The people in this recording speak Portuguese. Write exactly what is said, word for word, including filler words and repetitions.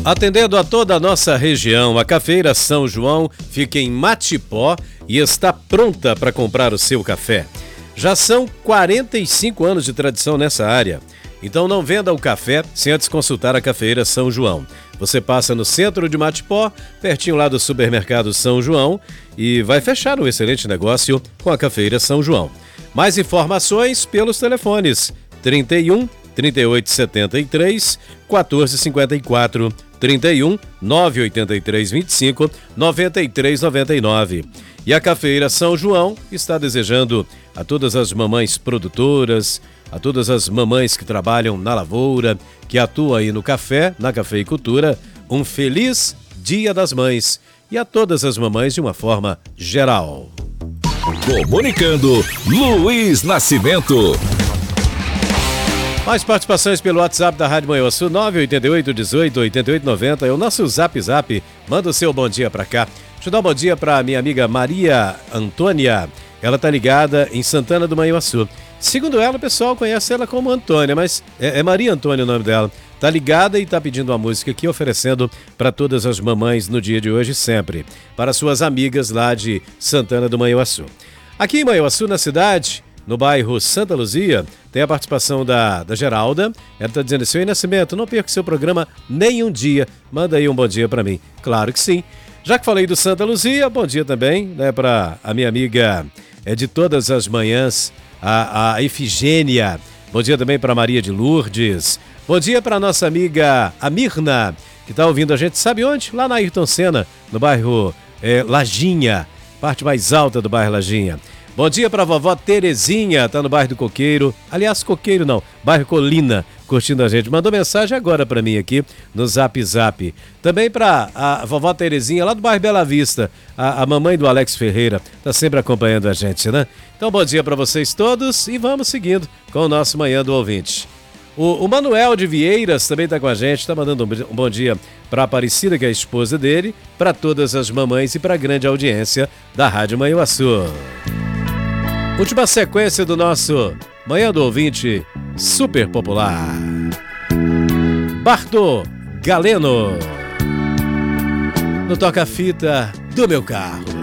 Atendendo a toda a nossa região, a Cafeira São João fica em Matipó e está pronta para comprar o seu café. Já são quarenta e cinco anos de tradição nessa área. Então não venda o café sem antes consultar a Cafeira São João. Você passa no centro de Matipó, pertinho lá do supermercado São João, e vai fechar um excelente negócio com a Cafeira São João. Mais informações pelos telefones trinta e um, trinta e oito, setenta e três, quatorze, cinquenta e quatro, trinta e um, nove oito três, vinte e cinco, noventa e três, noventa e nove. E a Cafeira São João está desejando a todas as mamães produtoras, a todas as mamães que trabalham na lavoura, que atuam aí no café, na cafeicultura, um feliz Dia das Mães. E a todas as mamães de uma forma geral. Comunicando, Luiz Nascimento. Mais participações pelo WhatsApp da Rádio Manhuaçu, nove oito oito, dezoito, oitenta e oito, noventa. É o nosso Zap Zap. Manda o seu bom dia pra cá. Deixa eu dar um bom dia pra minha amiga Maria Antônia. Ela tá ligada em Santana do Manhuaçu. Segundo ela, o pessoal conhece ela como Antônia, mas é, é Maria Antônia o nome dela. Tá ligada e tá pedindo uma música aqui, oferecendo para todas as mamães no dia de hoje sempre. Para suas amigas lá de Santana do Manhuaçu. Aqui em Manhuaçu, na cidade, no bairro Santa Luzia, tem a participação da, da Geralda. Ela está dizendo assim: Oi, Nascimento, não perca seu programa nem um dia. Manda aí um bom dia para mim. Claro que sim. Já que falei do Santa Luzia, bom dia também, né, para a minha amiga é de todas as manhãs, a, a Efigênia. Bom dia também para Maria de Lourdes. Bom dia para nossa amiga a Mirna, que está ouvindo a gente, sabe onde? Lá na Ayrton Senna, no bairro é, Lajinha, parte mais alta do bairro Lajinha. Bom dia para a vovó Terezinha, tá no bairro do Coqueiro. Aliás, Coqueiro não, bairro Colina, curtindo a gente. Mandou mensagem agora para mim aqui no Zap Zap. Também para a vovó Terezinha, lá do bairro Bela Vista, a, a mamãe do Alex Ferreira, tá sempre acompanhando a gente, né? Então, bom dia para vocês todos e vamos seguindo com o nosso Manhã do Ouvinte. O, o Manuel de Vieiras também está com a gente, está mandando um, um bom dia para a Aparecida, que é a esposa dele, para todas as mamães e para a grande audiência da Rádio Manhuaçu. Última sequência do nosso Manhã do Ouvinte super popular. Bartô Galeno, no toca-fita do meu carro.